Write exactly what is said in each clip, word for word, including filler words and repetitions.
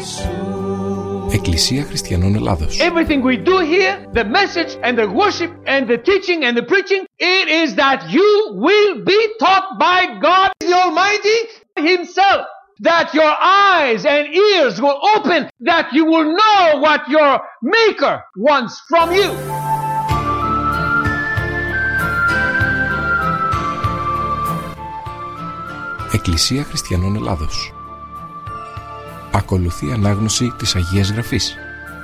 Εκκλησία Χριστιανών Ελλάδος. Everything we do here, the message and the worship and the teaching and the preaching, it is that you will be taught by God the Almighty Himself. That your eyes and ears will open, that you will know what your Maker wants from you. Εκκλησία Χριστιανών Ελλάδος. Ακολουθεί ανάγνωση της Αγίας Γραφής.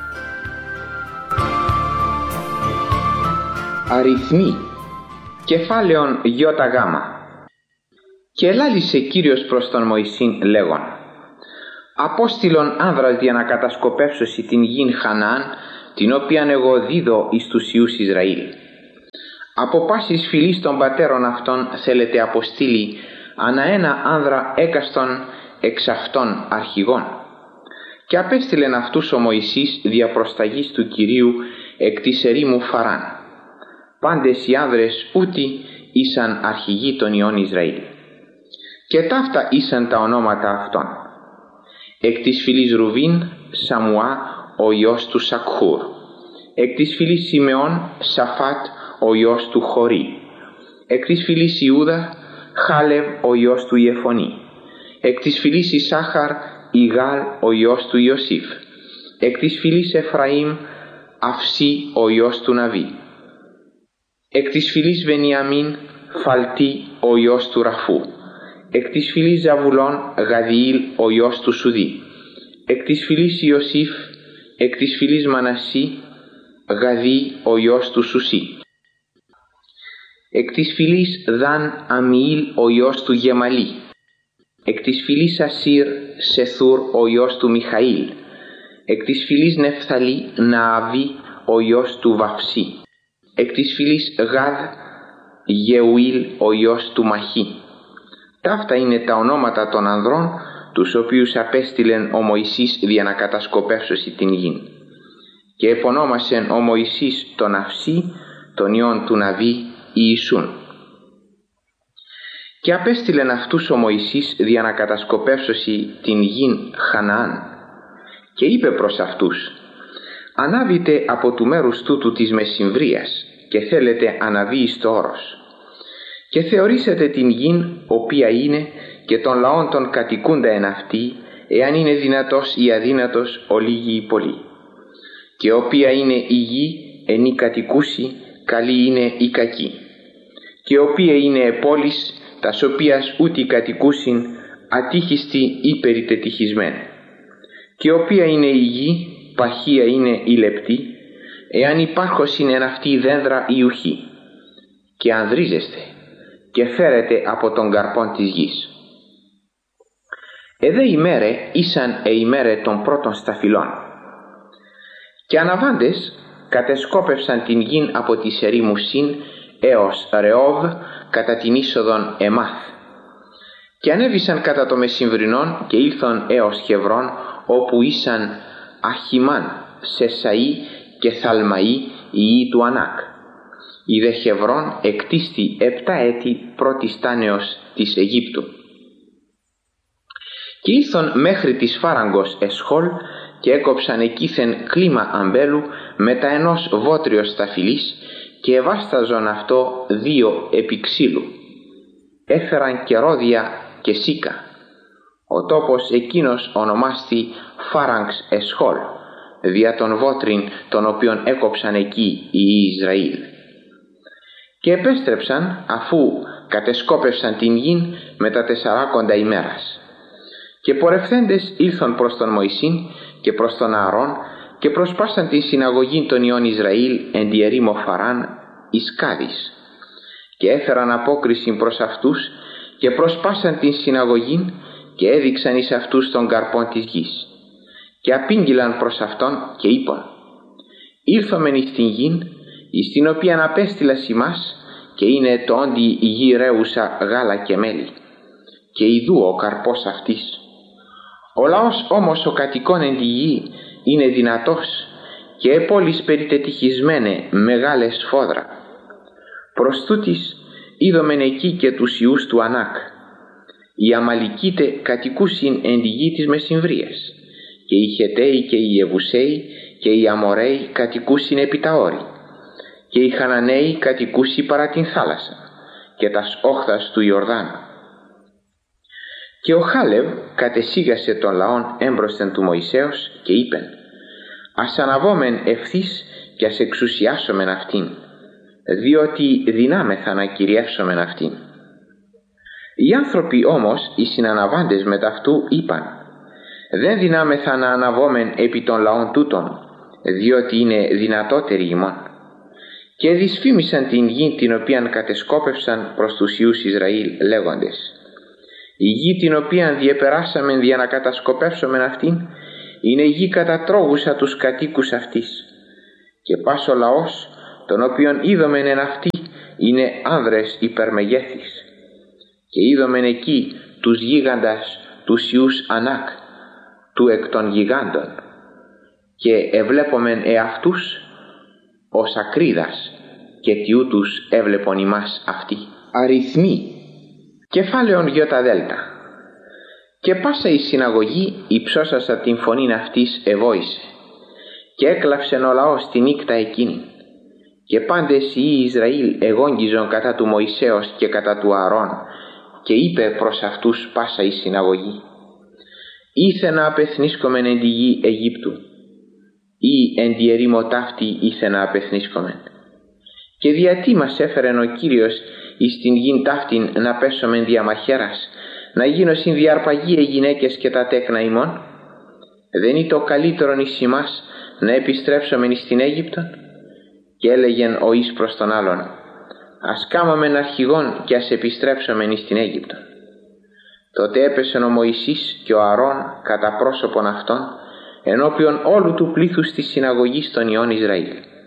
Αριθμοί. Κεφάλαιον γιώτα γάμα. Και ελάλησε Κύριος προς τον Μωυσήν λέγον: Απόστηλον άνδρας για να κατασκοπεύσωσι την γην Χαναάν, την οποίαν εγώ δίδω εις τους Υιούς Ισραήλ. Από πάσης φυλής των πατέρων αυτών θέλετε αποστείλει ανά ένα άνδρα έκαστον εξ αυτών αρχηγών. Και απέστειλεν αυτούς ο Μωυσής δια προσταγής του Κυρίου εκ της ερήμου Φαράν. Πάντες οι άνδρες ούτι ήσαν αρχηγοί των Υιών Ισραήλ. Και ταύτα ήσαν τα ονόματα αυτών. Εκ της φυλής Ρουβίν, Σαμουά, ο Υιός του Σακχούρ. Εκ της φυλής Σιμεών, Σαφάτ, ο Υιός του Χωρί. Εκ της φυλής Ιούδα, Χάλευ, ο Υιός του Ιεφωνή. Εκ της φυλής Ισάχαρ, Ιγάλ, ο Υιός του Ιωσήφ. Εκ της φυλής Εφραήμ, Αυσί, ο Υιός του Ναβί. Εκ της φυλής Βενιαμίν, Φαλτί, ο Υιός του Ραφού. Εκ της φυλής Ζαβουλών, Γαδιήλ, ο Υιός του Σουδί. Εκ της φυλής Ιωσήφ, εκ της φυλής Μανασί, Γαδί, ο Υιός του Σουσί. Εκ της φυλής Δαν, Αμιήλ, ο Υιός του Γεμαλή. Εκ της φυλής Ασύρ, Σεθούρ, ο Υιός του Μιχαήλ. Εκ της φυλής Νεφθαλή, Νααβί, ο Υιός του Βαυσί. Εκ της φυλής Γάδ, Γεουήλ, ο Υιός του Μαχή. Ταύτα είναι τα ονόματα των ανδρών, τους οποίους απέστειλεν ο Μωυσής δια να κατασκοπεύσωσι την γην. Και επωνόμασεν ο Μωυσής τον Αυσί, τον Υιόν του Ναβί, Ιησούν. Και απέστειλεν αυτούς ο Μωυσής δια να κατασκοπεύσωσι την γην Χαναάν. Και είπε προς αυτούς: Ανάβητε από του μέρους τούτου της μεσημβρίας και θέλετε αναβεί εις το όρος. Και θεωρήσετε την γην οποία είναι και των λαών των κατοικούντα εν αυτή, εάν είναι δυνατός ή αδύνατος ο λίγοι ή πολλοί. Και οποία είναι η γη εν η κατοικούσι, καλή είναι η κακή. Και οποία είναι πόλεις, τας οποίας ούτι κατοικούσιν, ατύχιστη ή περιτετυχισμένη. Και οποία είναι η γη, παχία είναι η λεπτή, εάν υπάρχωσιν εν αυτή δένδρα ή ουχή. Και ανδρίζεστε και φέρετε από τον καρπόν της γης. Εδέ ημέρε ήσαν ε ημέρε των πρώτων σταφυλών. Και αναβάντες κατεσκόπευσαν την γην από της ερήμου Συν έως Ρεόβ κατά την είσοδον Εμάθ. Και ανέβησαν κατά το μεσημβρινόν και ήλθον έως Χεβρόν, όπου ήσαν Αχιμάν, Σεσαΐ και Θαλμαΐ, οι ιοί του Ανάκ. Η δε Χεβρόν εκτίστη επτά έτη πρώτης τάνεως της Αιγύπτου. Και ήλθον μέχρι της φάραγκος Εσχόλ και έκοψαν εκείθεν κλίμα αμπέλου μετά ενός βότριος σταφυλής και εβάσταζον αυτό δύο επιξύλου. Έφεραν και ρόδια και σίκα. Ο τόπος εκείνος ονομάστη Φάραγγς Εσχόλ, δια των βότριν των οποίων έκοψαν εκεί οι Ισραήλ. Και επέστρεψαν αφού κατεσκόπευσαν την γην μετά τεσσαράκοντα ημέρας. Και πορευθέντες ήλθον προς τον Μωυσήν και προς τον Ααρών και προσπάσαν την συναγωγή των Υιών Ισραήλ εν τη ερήμο Φαράν εις Κάδης. Και έφεραν απόκριση προς αυτούς και προσπάσαν την συναγωγή και έδειξαν εις αυτούς τον καρπόν της γης. Και απήγγειλαν προς αυτόν και είπαν: Ήλθομεν εις την γην, εις την οποίαν απέστειλας ημάς, και είναι το όντι η γη ρέουσα γάλα και μέλι. Και ιδού ο καρπός αυτής. Ο λαός όμως ο κατοικών εν τη γη είναι δυνατός και επόλεις περιτετυχισμένε μεγάλες σφόδρα. Προς τούτης είδομεν εκεί και τους ιούς του Ανάκ. Οι Αμαλικίτε κατοικούσιν εν τη γη της μεσημβρίας και οι Χεταίοι και οι Ιεβουσαίοι και οι Αμοραίοι κατοικούσιν επί τα όρη, και οι Χαναναίοι κατοικούσι παρά την θάλασσα και τας όχθας του Ιορδάνου. Και ο Χάλευ κατεσίγασε τον λαόν έμπροσθεν του Μωυσέως και είπεν: «Ας αναβόμεν ευθύς και ας εξουσιάσομεν αυτήν, διότι δυνάμεθα να κυριεύσομεν αυτήν». Οι άνθρωποι όμως, οι συναναβάντες μετ' αυτού, είπαν: «Δεν δυνάμεθα να αναβόμεν επί των λαών τούτων, διότι είναι δυνατότεροι ημών». Και δυσφήμισαν την γη την οποίαν κατεσκόπευσαν προς τους Υιούς Ισραήλ, λέγοντες: «Η γη την οποίαν διεπεράσαμεν δια να κατασκοπεύσομεν αυτήν, είναι γη κατατρώγουσα τους κατοίκους αυτής. Και πας ο λαός, τον οποίον είδομεν εν αυτή, είναι άνδρες υπερμεγέθης. Και είδομεν εκεί τους γίγαντας, τους Υιούς Ανάκ, του εκ των γιγάντων, και εβλέπομεν εαυτούς ως ακρίδας, και τιού τους έβλεπον ημάς αυτοί». Αριθμοί. Κεφάλαιον γιώτα δέλτα. Και πάσα η συναγωγή υψώσασα την φωνήν αυτής εβόησε, και έκλαυσεν ο λαός τη νύκτα εκείνη. Και πάντες οι Ισραήλ εγόγγιζον κατά του Μωυσέως και κατά του Ααρών, και είπε προς αυτούς πάσα η συναγωγή: «Ήθε να απεθνίσκομεν εν τη γη Αιγύπτου, ή εν τη ερήμο ταύτη ήθε να απεθνίσκομεν. Και διατί μας έφερεν ο Κύριος εις την γην ταύτην να πέσομεν δια μαχαίρας, να γίνωσιν διαρπαγοί οι γυναίκες και τα τέκνα ημών? Δεν είναι το καλύτερον εις ημάς να επιστρέψομεν εις την Αίγυπτον?» Και έλεγεν ο εις προς τον άλλον: «Ας κάμαμεν αρχηγόν και ας επιστρέψομεν εις την Αίγυπτον». Τότε έπεσεν ο Μωυσής και ο Ααρών κατά πρόσωπον αυτών ενώπιον όλου του πλήθους της συναγωγής των Υιών Ισραήλ.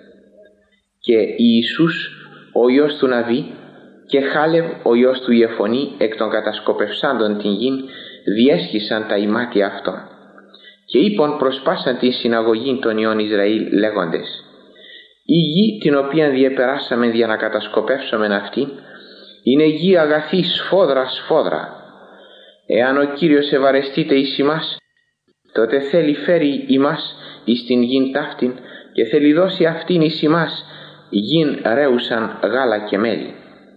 Και Ιησούς ο Υιός του Ναβί και Χάλευ ο Υιός του Ιεφωνή εκ των κατασκοπευσάντων την γην διέσχισαν τα ημάτια αυτών. Και είπον προς πάσαν την συναγωγή των Υιών Ισραήλ λέγοντες: «Η γη την οποία διεπεράσαμε για να κατασκοπεύσομεν αυτήν, είναι γη αγαθή σφόδρα σφόδρα. Εάν ο Κύριος ευαρεστείται εις ημάς, τότε θέλει φέρει ημάς εις την γην ταύτην και θέλει δώσει αυτήν εις ημάς γην ρέουσαν γάλα και μέλι.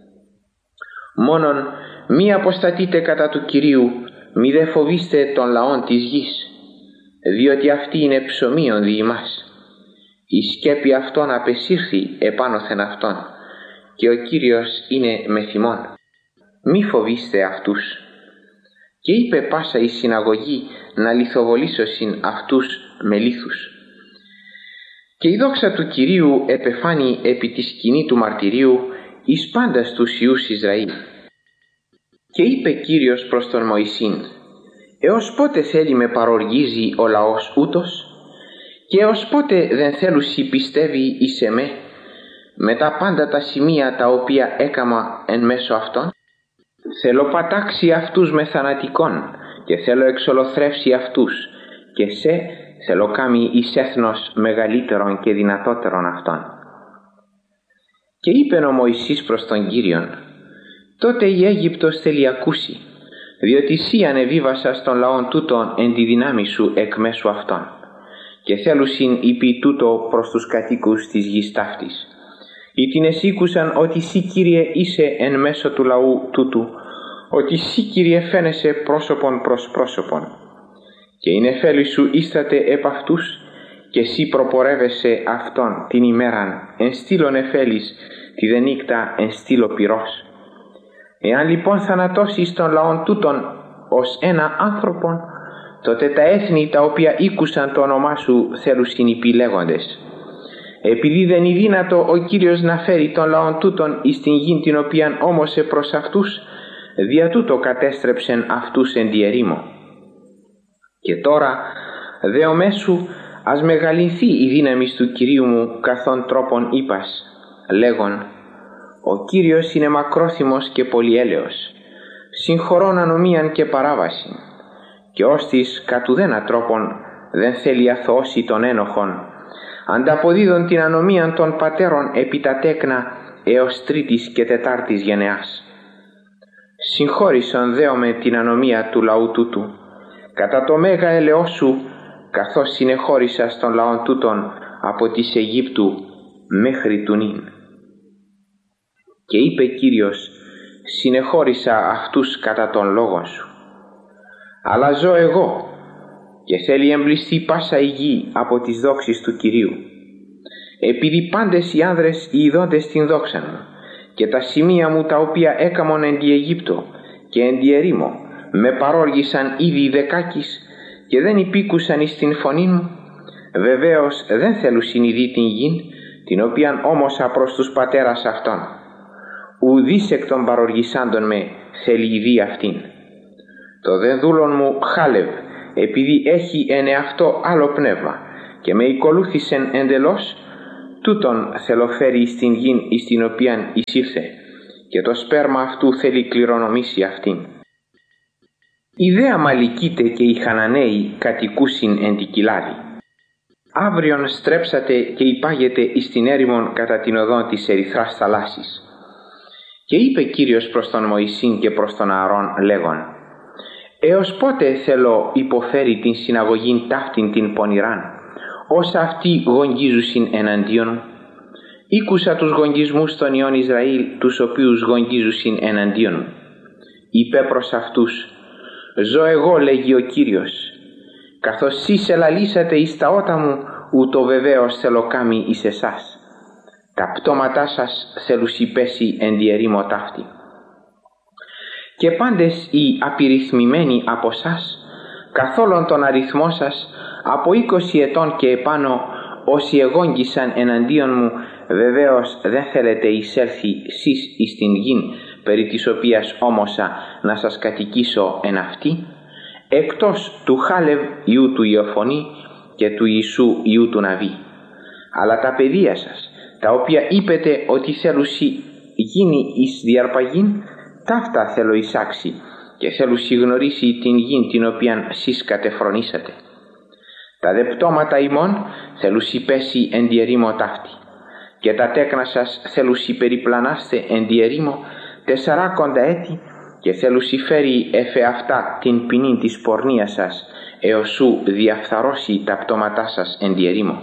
Μόνον μη αποστατείτε κατά του Κυρίου, μη δε φοβήστε των λαών της γης, διότι αυτή είναι ψωμίον δι' ημάς. Η σκέπη αυτών απεσύρθη επάνωθεν αυτών, και ο Κύριος είναι μεθ' ημών. Μη φοβήστε αυτούς». Και είπε πάσα η συναγωγή να λιθοβολήσωσιν αυτούς με λίθους. Και η δόξα του Κυρίου επεφάνει επί τη σκηνή του μαρτυρίου εις πάντας τους Υιούς Ισραήλ. Και είπε Κύριος προς τον Μωυσήν: «Έως πότε θέλει με παροργίζει ο λαός ούτως, και έως πότε δεν θέλουσι πιστεύει εις εμέ, με τα πάντα τα σημεία τα οποία έκαμα εν μέσω αυτών? Θέλω πατάξει αυτούς με θανατικόν, και θέλω εξολοθρεύσει αυτούς, και σε θέλω κάμει εις έθνος μεγαλύτερον και δυνατότερον αυτών». Και είπεν ο Μωυσής προς τον Κύριον: «Τότε η Αίγυπτος θέλει ακούσει, διότι σύ ανεβίβασας των λαών τούτων εν τη δυνάμει σου εκ μέσου αυτών, και θέλουσιν υπή τούτο προς τους κατοίκους της γης ταύτης. Ή την εσήκουσαν ότι σύ, Κύριε, είσαι εν μέσω του λαού τούτου, ότι σύ, Κύριε, φαίνεσαι πρόσωπον προς πρόσωπον. Και η νεφέλη σου ίσταται επ' αυτούς, και σύ προπορεύεσαι αυτόν την ημέραν εν στήλο νεφέλης, τη δε νύκτα εν στήλο πυρός. Εάν λοιπόν θανατώσεις των λαών τούτων ως ένα άνθρωπον, τότε τα έθνη τα οποία ήκουσαν το όνομά σου θέλουσιν υπή λέγοντες: επειδή δεν είναι δύνατο ο Κύριος να φέρει των λαών τούτων εις την γην την οποίαν όμωσε προς αυτούς, δια τούτο κατέστρεψεν αυτούς εν τη ερήμο. Και τώρα δε ο μέσου ας μεγαλυνθεί η δύναμη του Κυρίου μου καθόν τρόπον είπας, λέγον: ο Κύριος είναι μακρόθυμος και πολυέλεος, συγχωρών ανομίαν και παράβαση, και ώστις κατ' ουδένα τρόπον δεν θέλει αθωώσει των ένοχων, ανταποδίδων την ανομίαν των πατέρων επί τα τέκνα έως τρίτης και τετάρτης γενεάς. Συγχώρησον δέομαι την ανομία του λαού τούτου, κατά το μέγα ελεός σου καθώς συνεχώρησα στον λαόν τούτον από της Αιγύπτου μέχρι του νυν. Και είπε Κύριος, συνεχώρησα αυτούς κατά των λόγων σου. Αλλά ζω εγώ, και θέλει εμπληστεί πάσα η γη από τις δόξεις του Κυρίου. Επειδή πάντες οι άνδρες οι ειδώντες την δόξαν μου, και τα σημεία μου τα οποία έκαμον εν τη Αιγύπτο και εν τη ερήμο, με παρόργησαν ήδη δεκάκις και δεν υπήκουσαν εις την φωνή μου, βεβαίως δεν θέλουν συνειδεί την γην, την οποίαν όμωσα προς τους πατέρας αυτών. Ουδής εκ των παροργησάντων με θέλει ειδεί αυτήν. Το δε δούλον μου Χάλευ, επειδή έχει εν εαυτό άλλο πνεύμα και με οικολούθησεν εντελώς, τούτον θέλω φέρει εις την γην εις την οποίαν εισήλθε, και το σπέρμα αυτού θέλει κληρονομήσει αυτήν. Οι δε Αμαλικίτε και οι Χαναναίοι κατοικούσιν εν τη Κιλάδη. Αύριον στρέψατε και υπάγετε εις την έρημον κατά την οδόν της ερυθράς θαλάσσης. Και είπε Κύριος προς τον Μωυσήν και προς τον Ααρών λέγον, έως πότε θέλω υποφέρει την συναγωγήν ταύτην την πονηράν, όσα αυτοί γογγίζουσιν εναντίον. Ήκουσα τους γογγισμούς των ιών Ισραήλ, τους οποίους γογγίζουσιν εναντίον. Είπε προς αυτούς, ζω εγώ, λέγει ο Κύριος, καθώς σεις ελαλήσατε εις τα ότα μου, ούτω βεβαίως θέλω κάμει εις εσάς. Τα πτώματά σας θέλους υπέσει εν τη ερήμο ταύτη. Και πάντες οι απειριθμημένοι από σας, καθόλον τον αριθμό σας, από είκοσι ετών και επάνω, όσοι εγόγγισαν εναντίον μου, βεβαίως δεν θέλετε εισέλθει σεις εις την γην, περί της οποίας όμωσα να σας κατοικήσω εν αυτή, εκτός του Χάλευ ιού του Ιωφωνή και του Ιησού ιού του Ναβί. Αλλά τα παιδεία σας, τα οποία είπετε ότι θέλουσι γίνει εις διαρπαγήν, ταύτα θέλω εισάξει και θέλουσι γνωρίσει την γην την οποίαν σεις κατεφρονήσατε. Τα δε πτώματα ημών θέλουσι πέσει εν τη ερήμο ταύτη, και τα τέκνα σας θέλουσι περιπλανάστε εν τη ερήμο τεσσαράκοντα έτη, και θέλουσι φέρει εφ' αυτά την ποινή της πορνείας σας, έως σου διαφθαρώσει τα πτώματά σας εν τη ερήμο.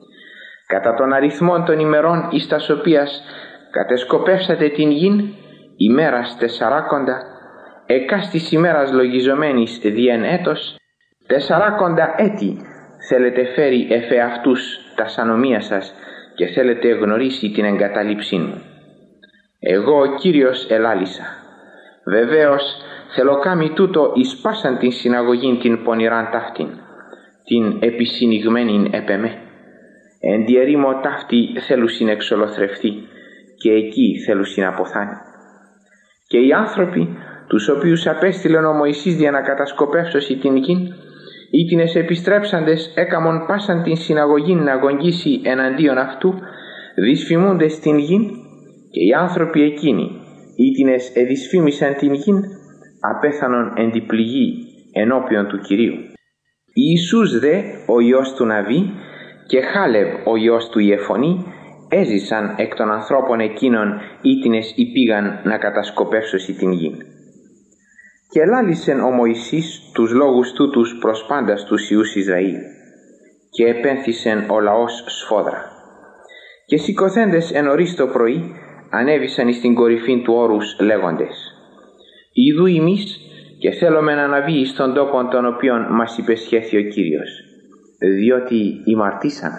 Κατά των αριθμών των ημερών εις τας οποίας κατεσκοπεύσατε την γην, ημέρας τεσσαράκοντα, εκάστης ημέρας λογιζομένης διεν έτος, τεσσαράκοντα έτη θέλετε φέρει εφ' αυτούς τα σανομία σας και θέλετε γνωρίσει την εγκατάλειψή μου. Εγώ ο Κύριος ελάλησα. Βεβαίως θέλω κάμει τούτο εις πάσαν την συναγωγήν την πονηράν ταύτην, την επισυνηγμένην επ' εμέ. Εν τη ερήμο ταύτη θέλουσιν εξολοθρευτεί και εκεί θέλουσιν αποθάνει. Και οι άνθρωποι, τους οποίους απέστειλεν ο Μωυσής για να κατασκοπεύσωση την γην, ήτινες επιστρέψαντες έκαμον πάσαν την συναγωγήν να γογγίσει εναντίον αυτού, δυσφημούντες την γην, και οι άνθρωποι εκείνοι, ήτινες εδυσφήμισαν την γην, απέθανον εν τη πληγή ενώπιον του Κυρίου. Ιησούς δε, ο Υιός του Ναβί, και Χάλευ, ο Υιός του Ιεφωνή, έζησαν εκ των ανθρώπων εκείνων ήτινες υπήγαν να κατασκοπεύσωση την γην. Και ελάλησεν ο Μωυσής τους λόγους τούτους προς πάντας τους Υιούς Ισραήλ, και επένθησεν ο λαός σφόδρα. Και σηκωθέντες εν νωρίς το πρωί, ανέβησαν εις την κορυφήν του όρους λέγοντες, «Ιδού ημείς και θέλουμε να αναβεί εις τον τόπον τον οποίον μας υπεσχέθη ο Κύριος, διότι ημαρτήσαμε».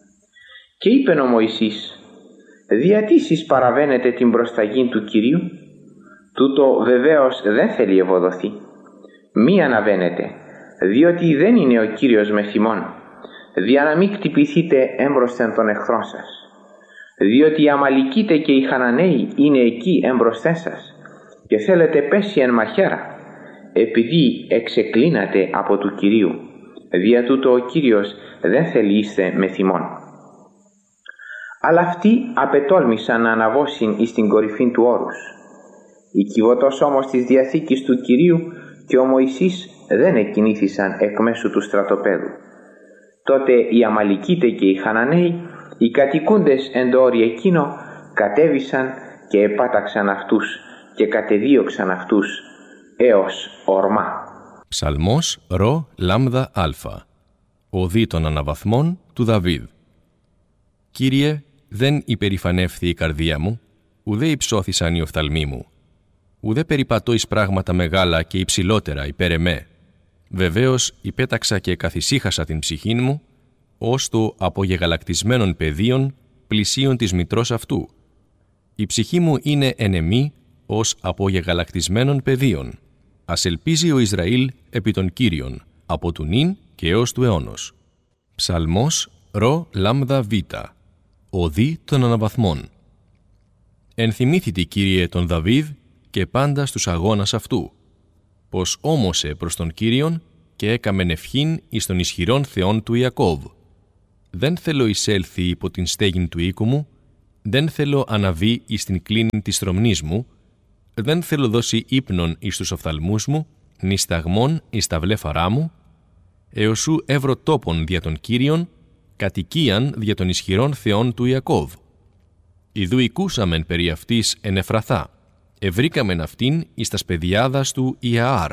Και είπεν ο Μωυσής, «Διατί σεις παραβαίνετε την προσταγήν του Κυρίου? Τούτο βεβαίως δεν θέλει ευωδοθεί. Μη αναβαίνετε, διότι δεν είναι ο Κύριος με θυμών, δια να μην κτυπηθείτε έμπροσθεν των εχθρών σας. Διότι οι Αμαλικίτε και οι Χαναναίοι είναι εκεί έμπροσθεν σας και θέλετε πέσει εν μαχαίρα, επειδή εξεκλίνατε από του Κυρίου. Δια τούτο ο Κύριος δεν θέλει είστε με θυμών». Αλλά αυτοί απετόλμησαν να αναβώσουν εις την κορυφήν του όρους. Οι κυβωτός όμως της Διαθήκης του Κυρίου και ο Μωυσής δεν εκκινήθησαν εκ μέσου του στρατοπέδου. Τότε οι Αμαλικίτε και οι Χαναναίοι, οι κατοικούντες εν το όρι εκείνο, κατέβησαν και επάταξαν αυτούς και κατεδίωξαν αυτούς έως ορμά. Ψαλμός ρο λάμδα αλφα. Οδή των αναβαθμών του Δαβίδ. Κύριε, δεν υπερηφανεύθη η καρδία μου, ουδέ υψώθησαν οι οφθαλμοί μου. Ουδέ περιπατώ εις πράγματα μεγάλα και υψηλότερα υπέρ εμέ. Βεβαίως υπέταξα και καθησύχασα την ψυχή μου, ως το απογεγαλακτισμένων πεδίων πλησίων της μητρός αυτού. Η ψυχή μου είναι εν εμή ως απογεγαλακτισμένων πεδίων. Ας ελπίζει ο Ισραήλ επί των Κύριων, από του νυν και έως του αιώνος. Ψαλμός ρο λάμδα β. Οδή των αναβαθμών. Ενθυμήθητη, Κύριε, τον Δαβίδ και πάντα στους αγώνας αυτού, πως όμωσε προς τον Κύριον και έκαμεν ευχήν εις τον ισχυρόν Θεόν του Ιακώβ. Δεν θέλω εισέλθει υπό την στέγην του οίκου μου, δεν θέλω αναβεί εις την κλίνη της θρομνής μου, δεν θέλω δώσει ύπνον εις τους οφθαλμούς μου, νη σταγμόν εις τα βλέφαρά μου, έως σου έβρω τόπον δια τον Κύριον, κατοικίαν δια των ισχυρών Θεών του Ιακώβ. Ιδού οικούσαμεν περί αυτής εν Εφραθά, ευρήκαμεν αυτήν εις τας πεδιάδας του Ιαάρ.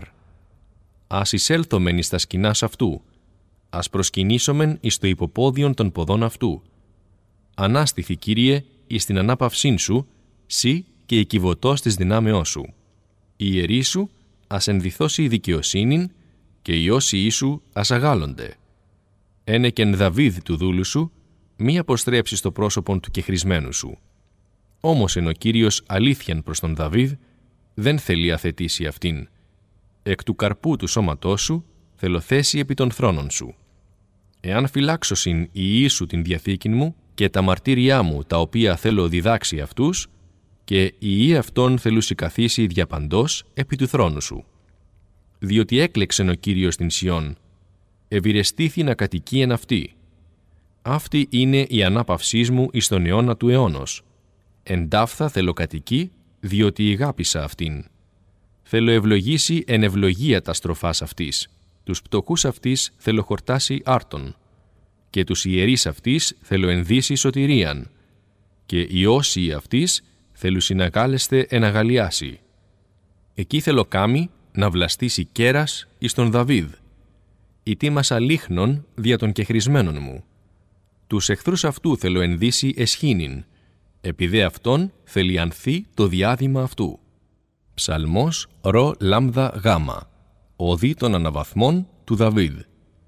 Ας εισέλθομεν εις τα σκηνάς αυτού, ας προσκυνήσομεν εις το υποπόδιον των ποδών αυτού. Ανάστηθη, Κύριε, εις την ανάπαυσήν σου, σύ και η κυβωτός της δυνάμεώς σου. Η ιερή σου ας ενδυθώσει η δικαιοσύνην και οι όσοι σου ας αγάλλονται. Ένεκεν Δαβίδ του δούλου σου, μη αποστρέψεις το πρόσωπον του κεχρισμένου σου. Όμως εν ο Κύριος αλήθιαν προς τον Δαβίδ, δεν θέλει αθετήσει αυτήν. Εκ του καρπού του σώματός σου θελοθέσει επί των θρόνων σου. Εάν φυλάξωσιν οι ιοί σου την διαθήκην μου και τα μαρτύριά μου τα οποία θέλω διδάξει αυτούς, και οι ιοί αυτών θελούσι καθίσει διαπαντός επί του θρόνου σου. Διότι έκλεξεν ο Κύριος την Σιών, ευηρεστήθη να κατοικεί εν αυτή. Αυτή είναι η ανάπαυσής μου εις τον αιώνα του αιώνος. Εντάφθα θέλω κατοικεί, διότι ηγάπησα αυτήν. Θέλω ευλογήσει εν ευλογία τα στροφάς αυτής. Τους πτωχούς αυτής θέλω χορτάσει άρτον. Και τους ιερείς αυτής θέλω ενδύσει σωτηρίαν. Και οι όσοι αυτής θέλουν συναγάλεστε εν αγαλιάσει. Εκεί θέλω κάμι να βλαστήσει κέρας εις τον Δαβίδ. Ητήμασα λίχνον δια των κεχρισμένων μου. Τους εχθρούς αυτού θέλω ενδύσει εσχήνην. Επί αυτόν θέλει ανθεί το διάδημα αυτού. Ψαλμός ρο λάμδα γάμα. Οδή των αναβαθμών του Δαβίδ.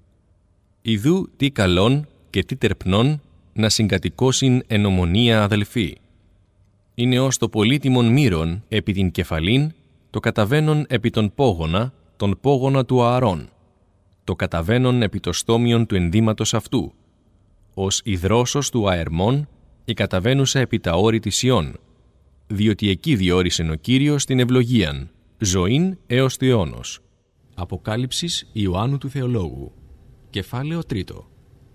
Ιδού τι καλόν και τι τερπνών να συγκατοικώσιν εν ομονία αδελφοί. Είναι ως το πολύτιμον μύρον επί την κεφαλήν, το καταβαίνον επί τον πόγονα, τον πόγονα του Ααρών, το καταβαίνον επί το στόμιον του ενδύματος αυτού, ως υδρόσος του αερμών, η καταβαίνουσα επί τα όρη της Ιών, διότι εκεί διόρισεν ο Κύριος την ευλογίαν, ζωήν έως του αιώνος. Αποκάλυψης Ιωάννου του Θεολόγου, κεφάλαιο τρίτο.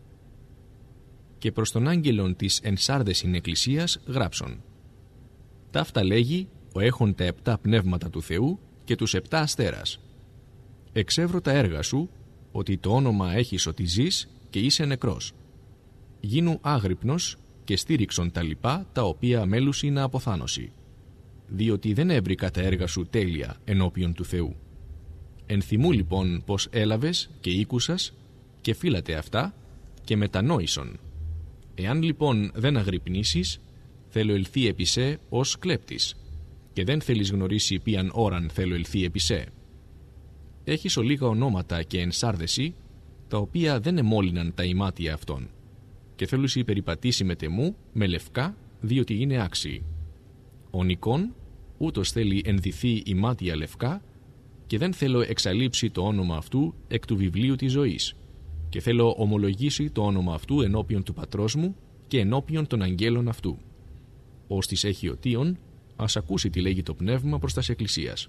Και προς τον άγγελον της εν Σάρδεσιν εκκλησίας γράψον. Ταύτα λέγει ο έχων τα επτά πνεύματα του Θεού και τους επτά αστέρας. Εξεύρω τα έργα σου, ότι το όνομα έχεις ότι ζεις και είσαι νεκρός. Γίνου άγρυπνος και στήριξον τα λοιπά τα οποία μέλουσι να αποθάνωση. Διότι δεν έβρικα τα έργα σου τέλεια ενώπιον του Θεού. Ενθυμού λοιπόν πως έλαβες και ήκουσας και φύλατε αυτά και μετανόησον. Εάν λοιπόν δεν αγρυπνήσεις, θέλω ελθεί επί σε ως κλέπτης, και δεν θέλεις γνωρίσει ποιαν ώραν θέλω ελθεί επί σε. Έχεις ολίγα ονόματα και ενσάρδεση, τα οποία δεν εμόλυναν τα ημάτια αυτών, και θέλουσι περιπατήσει με τεμού με λευκά, διότι είναι άξιοι. Ο Νικόν ούτως θέλει ενδυθεί ημάτια λευκά, και δεν θέλω εξαλείψει το όνομα αυτού εκ του βιβλίου της ζωής, και θέλω ομολογήσει το όνομα αυτού ενώπιον του πατρός μου και ενώπιον των αγγέλων αυτού. Ως της έχει οτίον, ας ακούσει τι λέγει το πνεύμα προς τας εκκλησίας.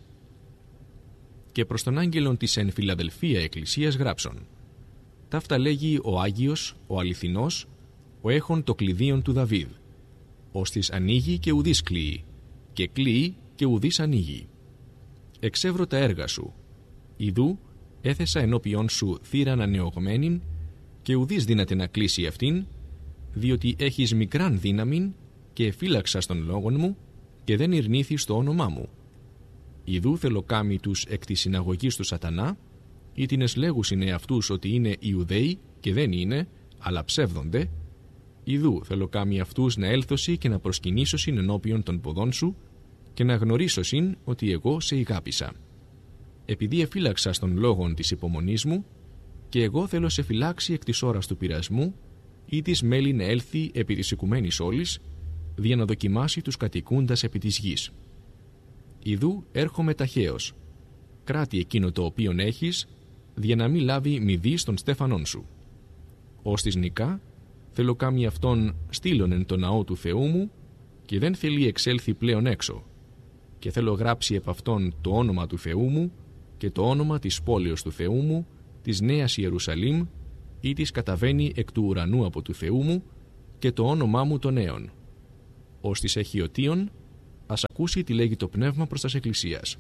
Και προς τον άγγελον της εν Φιλαδελφία εκκλησίας γράψον. Ταύτα λέγει ο Άγιος, ο αληθινός, ο έχων το κλειδίον του Δαβίδ. Ως της ανοίγει και ουδής κλείει, και κλείει και ουδής ανοίγει. Εξεύρω τα έργα σου. Ιδού έθεσα ενώπιον σου θύραν ανεωγμένην, και ουδής δύναται να κλείσει αυτήν, διότι έχεις μικράν δύναμην και εφύλαξα στον λόγον μου και δεν ειρνήθης το όνομά μου. Ιδού θέλω κάμει τους εκ της συναγωγής του σατανά, ή την εσλέγουσιν εαυτούς ότι είναι Ιουδαίοι και δεν είναι, αλλά ψεύδονται, ιδού θέλω κάμοι αυτούς να έλθωσι και να προσκυνήσωσιν ενώπιον των ποδών σου και να γνωρίσωσιν ότι εγώ σε ηγάπησα. Επειδή εφύλαξα στον λόγον της υπομονής μου, και εγώ θέλω σε φυλάξει εκ της ώρας του πειρασμού, ή της μέλη να έλθει επί της οικουμένης όλης, δια να δοκιμάσει τους κατοικούντας επί της γης. Ιδού έρχομαι ταχαίως. Κράτη εκείνο το οποίον έχεις, δια να μη λάβει μηδή των στέφανών σου. Ως της νικά, θέλω κάμοι αυτόν στείλον εν το ναό του Θεού μου, και δεν θέλει εξέλθει πλέον έξω. Και θέλω γράψει επ' αυτόν το όνομα του Θεού μου και το όνομα της πόλεως του Θεού μου, της Νέας Ιερουσαλήμ, ή της καταβαίνει εκ του ουρανού από του Θεού μου, και το όνομά μου των νέων. Ως της έχει οτίον, ας ακούσει τι λέγει το πνεύμα προς τας εκκλησίας.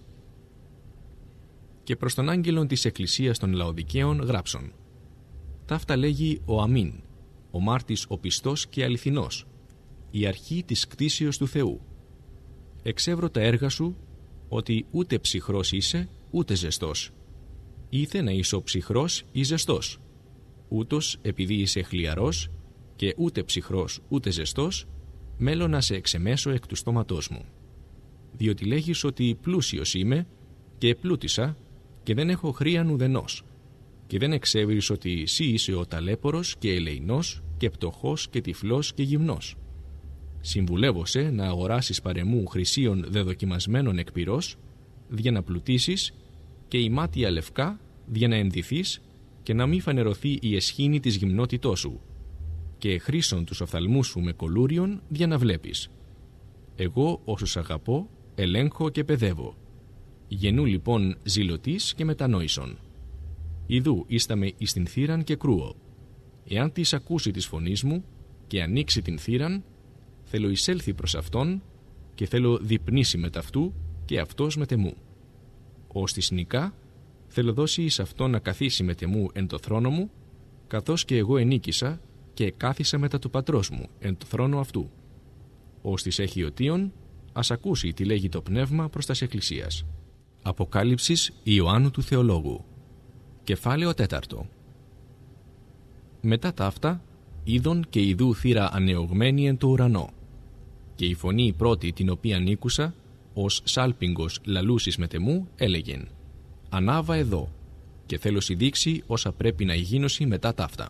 Και προς τον άγγελον της εκκλησίας των Λαοδικαίων γράψον. Ταύτα λέγει ο Αμήν, ο μάρτης ο πιστός και αληθινός, η αρχή της κτήσεως του Θεού. Εξεύρω τα έργα σου, ότι ούτε ψυχρός είσαι, ούτε ζεστός. Ήθε να είσαι ο ψυχρός ή ζεστός. Ούτως, επειδή είσαι χλιαρός και ούτε ψυχρός ούτε ζεστός, μέλω να σε εξεμέσω εκ του στόματός μου. Διότι λέγεις ότι πλούσιος είμαι και επλούτησα και δεν έχω χρείαν ουδενός, και δεν εξέβρεις ότι εσύ είσαι ο ταλέπορος και ελεηνός και πτωχός και τυφλός και γυμνός. Συμβουλεύωσε να αγοράσεις παρεμού χρυσίων δεδοκιμασμένων εκ πυρός, δια να πλουτίσεις, και η μάτια λευκά, δια να ενδυθείς και να μη φανερωθεί η εσχήνη της γυμνότητός σου, και χρήσον τους οφθαλμούς σου με κολούριον, δια να βλέπεις. Εγώ όσους αγαπώ, ελέγχω και παιδεύω. Γενού λοιπόν ζηλωτής και μετανόησον. Ιδούίσταμε εις την θύραν και κρούω. Εάν της ακούσει της φωνής μου και ανοίξει την θύραν, θέλω εισέλθει προς αυτόν και θέλω διπνήσει με ταυτού και αυτός με τεμού. Ως της νικά θέλω δώσει εις αυτόν να καθίσει με τεμού εν το θρόνο μου, καθώς και εγώ ενίκησα και κάθισα μετά του πατρός μου εν το θρόνο αυτού. Ως της έχει οτίον, ας ακούσει τι λέγει το πνεύμα προς τας εκκλησίας. Αποκάλυψης Ιωάννου του Θεολόγου. Κεφάλαιο τέταρτο. Μετά ταύτα, είδον και ιδού θύρα ανεωγμένη εν το ουρανό. Και η φωνή η πρώτη την οποία ήκουσα, ως σάλπιγγος λαλούσης με τεμού, έλεγεν «Ανάβα εδώ, και θέλω σοι δείξει όσα πρέπει να γίνωσι μετά ταύτα».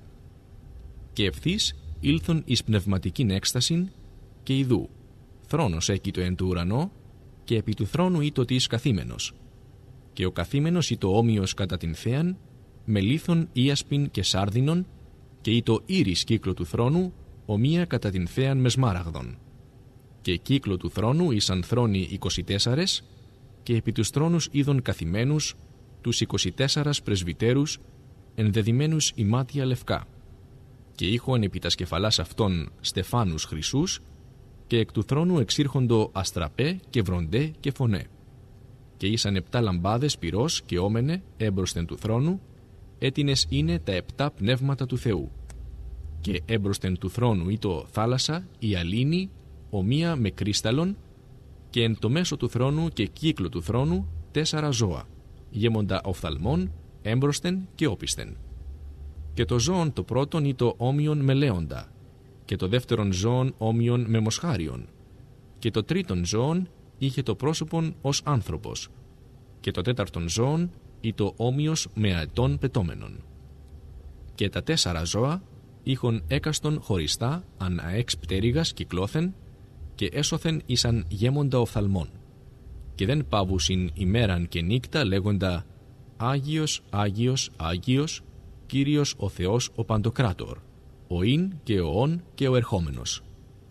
Και ευθύς ήλθον εις πνευματικήν έκστασιν, και ιδού, θρόνος έκειτο εν του ουρανό, και επί του θρόνου ήτο της καθήμενος. Και ο καθήμενος ήτο όμοιος κατά την θέαν, με λίθον ίασπιν και σάρδινον, και ήτο ήρης κύκλο του θρόνου, ομοία κατά την θέαν με σμάραγδον. Και κύκλο του θρόνου ήσαν θρόνοι εικοσιτέσσαρες, και επί τους θρόνους είδων καθημένους τους εικοσιτέσσαρας πρεσβυτέρους, ενδεδημένους ημάτια λευκά. Και ήχον επί τας κεφαλάς αυτών στεφάνους χρυσούς, και εκ του θρόνου εξήρχοντο αστραπέ και βροντέ και φωνέ. Και ήσαν επτά λαμπάδες πυρός και όμενε έμπροσθεν του θρόνου, έτινες είναι τα επτά πνεύματα του Θεού. Και έμπροσθεν του θρόνου ήτο θάλασσα, η αλήνη, ομοία με κρίσταλον, και εν το μέσο του θρόνου και κύκλο του θρόνου τέσσερα ζώα, γέμοντα οφθαλμών, έμπροσθεν και όπισθεν. Και το ζώον το πρώτον ήτο όμοιον με λέοντα, και το δεύτερον ζώον όμοιον με μοσχάριον, και το τρίτον ζώον είχε το πρόσωπον ως άνθρωπος, και το τέταρτον ζώον ήτο όμοιος με αετών πετώμενον. Και τα τέσσερα ζώα είχον έκαστον χωριστά ανά εξ πτέρυγας κυκλώθεν, και έσωθεν ήσαν γέμοντα οφθαλμών. Και δεν πάβουσιν ημέραν και νύκτα λέγοντα «Άγιος, Άγιος, Άγιος, Κύριος ο Θεός ο Παντοκράτορ, ο Ιν και ο Ον και ο Ερχόμενος».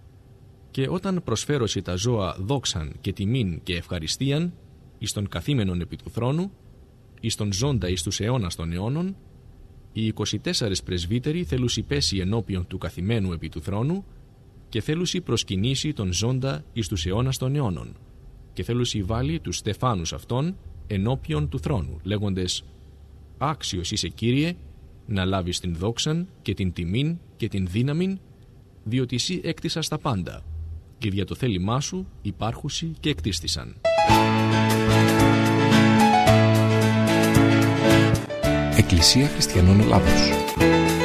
Και όταν προσφέρωσι τα ζώα δόξαν και τιμήν και ευχαριστίαν εις τον καθήμενον επί του θρόνου, εις τον ζώντα εις τους αιώνας των αιώνων, οι εικοσιτέσσαρες πρεσβύτεροι θέλουσι πέσει ενώπιον του καθημένου επί του θρόνου, και θέλουσι προσκυνήσει τον ζώντα εις τους αιώνας των αιώνων, και θέλουσι βάλει τους στεφάνους αυτών ενώπιον του θρόνου, λέγοντες «Άξιος είσαι, Κύριε, να λάβεις την δόξαν και την τιμήν και την δύναμην, διότι εσύ έκτισας τα πάντα, και δια το θέλημά σου υπάρχουσι και εκτίστησαν». Εκκλησία Χριστιανών Ελλάδος.